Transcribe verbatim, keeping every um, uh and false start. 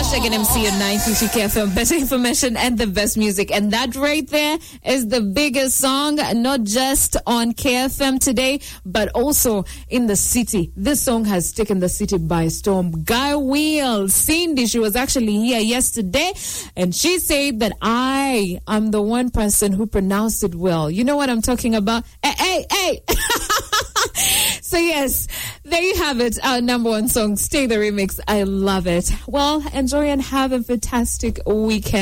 Hashtag N M C on nine fifty K F M. Better information and the best music. And that right there is the biggest song, not just on K F M today, but also in the city. This song has taken the city by storm. Guy Wheel, Cindy, she was actually here yesterday, and she said that I am the one person who pronounced it well. You know what I'm talking about? Hey, hey, hey! So yes, there you have it, our number one song, Stay the Remix. I love it. Well, enjoy and have a fantastic weekend.